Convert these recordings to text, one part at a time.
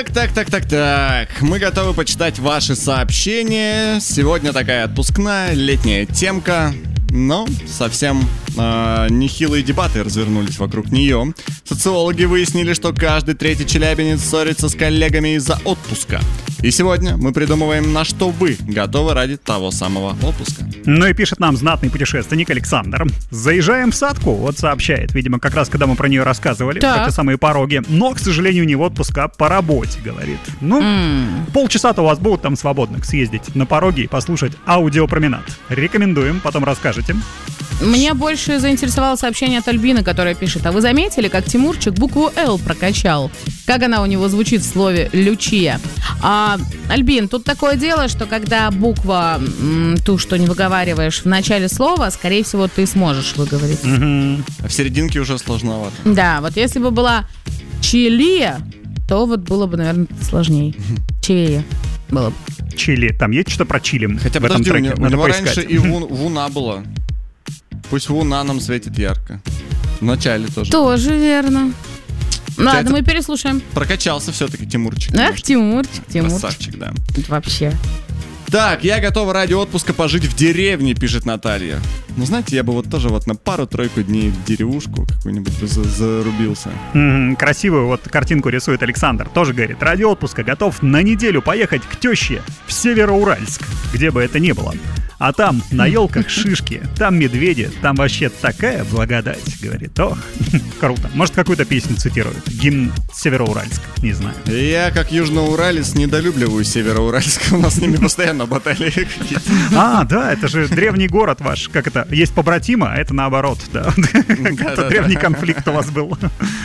Так. Мы готовы почитать ваши сообщения. Сегодня такая отпускная, летняя темка. Но совсем нехилые дебаты развернулись вокруг нее. Социологи выяснили, что каждый третий челябинец ссорится с коллегами из-за отпуска. И сегодня мы придумываем, на что вы готовы ради того самого отпуска. Ну и пишет нам знатный путешественник Александр. Заезжаем в Садку, вот сообщает. Видимо, как раз когда мы про нее рассказывали, про те самые пороги. Но, к сожалению, не в отпуск, а по работе, говорит. Полчаса-то у вас будут там свободных съездить на пороги и послушать аудиопроменад. Рекомендуем, потом расскажете. Меня больше заинтересовало сообщение от Альбины, которая пишет: а вы заметили, как Тимурчик букву «Л» прокачал? Как она у него звучит в слове «лючия»? Альбин, тут такое дело, что когда буква, ту, что не выговариваешь в начале слова, скорее всего, ты сможешь выговорить. А в серединке уже сложновато. Да, вот если бы была «чилия», то вот было бы, наверное, сложнее. «Чилия» было бы. Чили, там есть что-то про чили? Хотя в этом треке? у него раньше и луна была. Пусть луна нам светит ярко. В начале тоже. Тоже верно. Ладно, мы переслушаем. Прокачался все-таки Тимурчик. Ах, Тимурчик. Красавчик, да. Вообще. Так, я готова ради отпуска пожить в деревне, пишет Наталья. Ну, знаете, я бы вот тоже вот на пару-тройку дней в деревушку какую-нибудь бы зарубился. Красивую вот картинку рисует Александр. Тоже говорит, ради отпуска готов на неделю поехать к теще в Североуральск, где бы это ни было. А там на елках шишки, там медведи, там вообще такая благодать, говорит. Ох, круто. Может, какую-то песню цитирует. Гимн Североуральск, не знаю. Я, как южноуралец, недолюбливаю Североуральск. У нас с ними постоянно баталии какие-то. Да, это же древний город ваш. Как это? Есть побратима, а это наоборот. Как-то древний конфликт у вас был.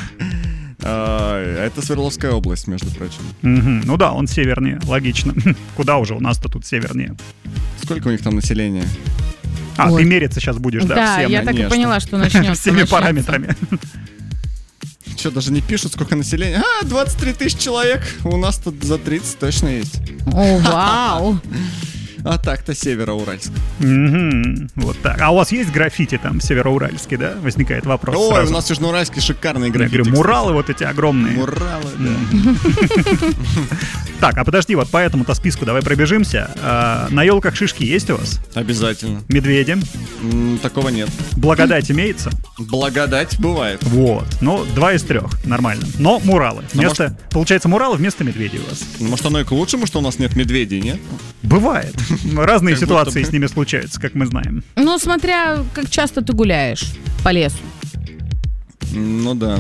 Это Свердловская область, между прочим. Ну да, он севернее, логично. Куда уже у нас-то тут севернее? Сколько у них там населения? Ты мериться сейчас будешь, да? Да, всем, я так и поняла, что начнется. Всеми параметрами. Что, даже не пишут, сколько населения? 23 тысячи человек. У нас тут за 30 точно есть. О, вау! А так-то Североуральск. Вот так. А у вас есть граффити там в Североуральске, да? Возникает вопрос. Ой, сразу. у нас в Южноуральске шикарные граффити. Я говорю, муралы вот эти огромные. Муралы, да. Так, а подожди, вот по этому-то списку давай пробежимся. На елках шишки есть у вас? Обязательно. Медведи? Такого нет. Благодать имеется? Благодать бывает. Вот. 2 из 3. Нормально. Но муралы. Получается, муралы вместо медведей у вас. Может, оно и к лучшему, что у нас нет медведей, нет? Бывает. Разные ситуации с ними случаются, как мы знаем. Ну, смотря как часто ты гуляешь по лесу. Ну да.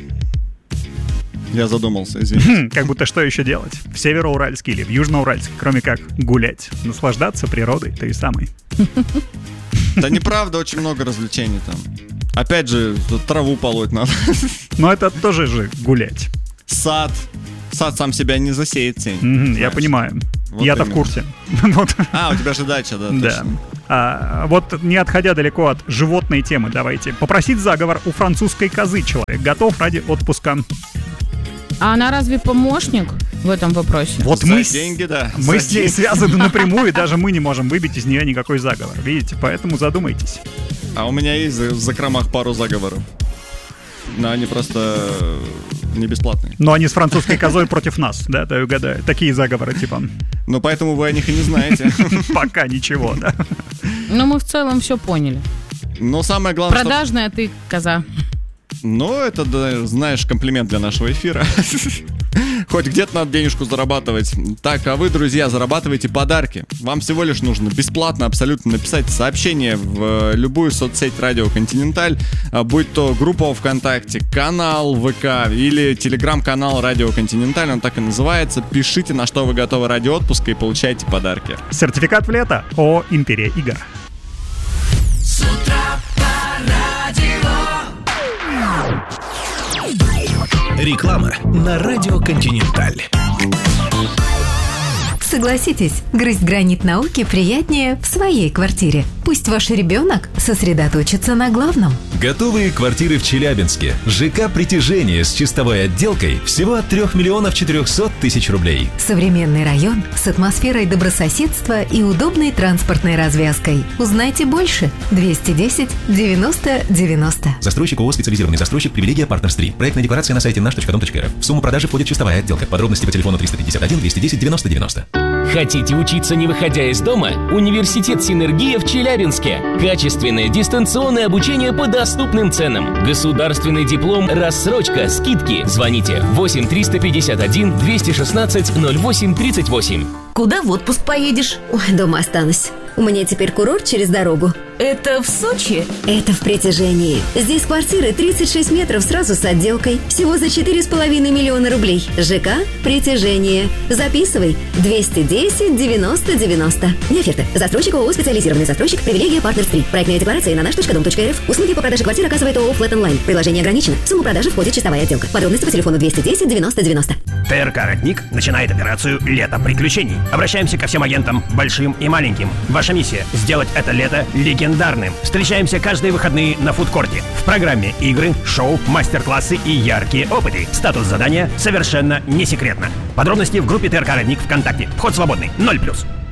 Я задумался, извините. Как будто что еще делать? В Североуральске или в Южноуральске, кроме как гулять, наслаждаться природой той самой. Да неправда, очень много развлечений там. Опять же, траву полоть надо. Но это тоже же гулять. Сад сам себя не засеет, тень. Я понимаю. Вот я-то в курсе. У тебя же дача, да. Да. Вот не отходя далеко от животной темы, давайте. Попросить заговор у французской козы человек готов ради отпуска. А она разве помощник в этом вопросе? Вот мы с ней связаны напрямую, и даже мы не можем выбить из нее никакой заговор. Видите, поэтому задумайтесь. А у меня есть в закромах пару заговоров. Но они просто не бесплатные. Но они с французской козой против нас, да, дай угадаю. Такие заговоры типа. Ну, поэтому вы о них и не знаете. Пока ничего, да. Ну, мы в целом все поняли. Но самое главное, продажная ты коза. Ну, это, да, знаешь, комплимент для нашего эфира. Хоть где-то надо денежку зарабатывать. Так, а вы, друзья, зарабатываете подарки. Вам всего лишь нужно бесплатно абсолютно написать сообщение в любую соцсеть Радио Континенталь, будь то группа ВКонтакте, канал ВК или телеграм-канал Радио Континенталь, он так и называется. Пишите, на что вы готовы ради отпуска, и получайте подарки. Сертификат в лето ООО «Империя Игр». С утра по радио. Реклама на Радио Континенталь. Согласитесь, грызть гранит науки приятнее в своей квартире. Пусть ваш ребенок сосредоточится на главном. Готовые квартиры в Челябинске. ЖК «Притяжение» с чистовой отделкой всего от 3 миллионов 400 тысяч рублей. Современный район с атмосферой добрососедства и удобной транспортной развязкой. Узнайте больше. 210 90 90. Застройщик ООО «Специализированный застройщик «Привилегия Партнерс 3». Проектная декларация на сайте наш.дом.рф. В сумму продажи входит чистовая отделка. Подробности по телефону 351 210 90 90. Хотите учиться, не выходя из дома? Университет «Синергия» в Челябинске. Качественное дистанционное обучение по доступным ценам. Государственный диплом, рассрочка, скидки. Звоните 8 351 216 08 38. Куда в отпуск поедешь? Ой, дома останусь. У меня теперь курорт через дорогу. Это в Сочи? Это в Притяжении. Здесь квартиры 36 метров сразу с отделкой. Всего за 4,5 миллиона рублей. ЖК «Притяжение». Записывай. 210 90 90. Не оферта. Застройщик ООО «Специализированный застройщик». Привилегия Партнерс 3. Проектная декларация на наш.дом.рф. Услуги по продаже квартир оказывает ООО Flat Online. Предложение ограничено. В сумму продажи входит чистовая отделка. Подробности по телефону 210 90 90. ТРК «Родник» начинает операцию «Лето приключений». Обращаемся ко всем агентам, большим и маленьким. Ваша миссия – сделать это лето легендарным. Встречаемся каждые выходные на фудкорте. В программе игры, шоу, мастер-классы и яркие опыты. Статус задания совершенно не секретно. Подробности в группе ТРК «Родник» ВКонтакте. Вход свободный. 0+.